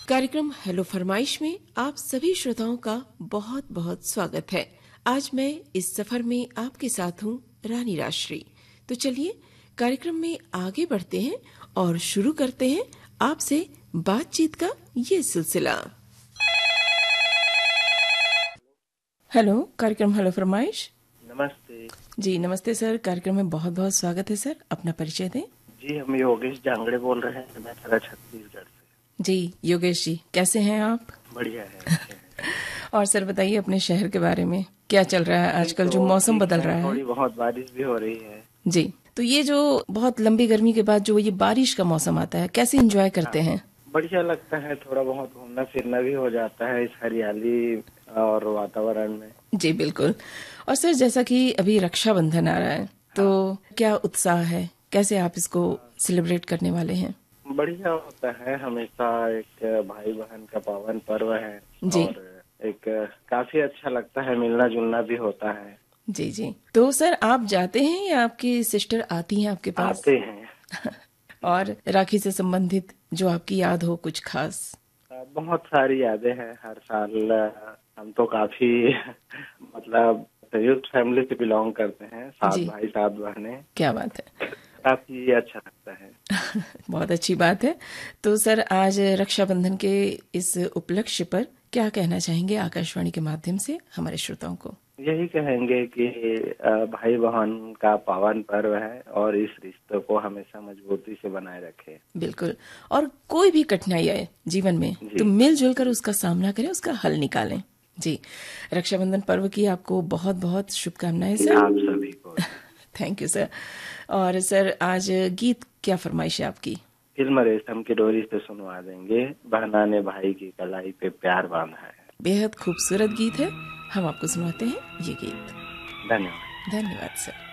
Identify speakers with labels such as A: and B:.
A: कार्यक्रम हेलो फरमाइश में आप सभी श्रोताओं का बहुत बहुत स्वागत है। आज मैं इस सफर में आपके साथ हूँ रानी राजश्री। तो चलिए कार्यक्रम में आगे बढ़ते हैं और शुरू करते हैं आपसे बातचीत का ये सिलसिला। हेलो, कार्यक्रम हेलो फरमाइश।
B: नमस्ते
A: जी नमस्ते सर, कार्यक्रम में बहुत बहुत स्वागत है सर। अपना परिचय दें।
B: जी, हम योगेश जांगड़े बोल रहे हैं, मैं छत्तीसगढ़ से।
A: जी योगेश जी, कैसे हैं आप?
B: बढ़िया है।
A: और सर बताइए अपने शहर के बारे में, क्या चल रहा है आजकल? जो मौसम बदल रहा है,
B: थोड़ी बहुत बारिश भी हो रही है।
A: जी, तो ये जो बहुत लंबी गर्मी के बाद जो ये बारिश का मौसम आता है, कैसे एंजॉय करते हैं?
B: बढ़िया लगता है, थोड़ा बहुत घूमना फिरना भी हो जाता है इस हरियाली और वातावरण में।
A: जी बिल्कुल। और सर जैसा कि अभी रक्षाबंधन आ रहा है, तो क्या उत्साह है, कैसे आप इसको सेलिब्रेट करने वाले हैं?
B: बढ़िया होता है, हमेशा एक भाई बहन का पावन पर्व है
A: जी।
B: और एक काफी अच्छा लगता है, मिलना जुलना भी होता है।
A: जी जी। तो सर आप जाते हैं या आपकी सिस्टर आती हैं आपके पास?
B: आते हैं।
A: और राखी से संबंधित जो आपकी याद हो कुछ खास?
B: बहुत सारी यादें हैं। हर साल हम तो काफी मतलब संयुक्त फैमिली से बिलोंग करते हैं, 7 भाई 7 बहनें।
A: क्या बात है।
B: काफी अच्छा लगता है।
A: बहुत अच्छी बात है। तो सर आज रक्षाबंधन के इस उपलक्ष्य पर क्या कहना चाहेंगे आकाशवाणी के माध्यम से हमारे श्रोताओं को?
B: यही कहेंगे कि भाई बहन का पावन पर्व है और इस रिश्ते को हमेशा मजबूती से बनाए रखें।
A: बिल्कुल। और कोई भी कठिनाई आए जीवन में तो मिलजुल कर उसका सामना करें, उसका हल निकालें। जी, रक्षाबंधन पर्व की आपको बहुत बहुत शुभकामनाएं सर।
B: आप सभी को
A: थैंक यू सर। और सर आज गीत क्या फरमाइश है आपकी?
B: फिल्म रेशम की डोरी से सुनवा देंगे, बहना ने भाई की कलाई पे प्यार बांधा है।
A: बेहद खूबसूरत गीत है, हम आपको सुनाते हैं ये गीत।
B: धन्यवाद।
A: धन्यवाद सर।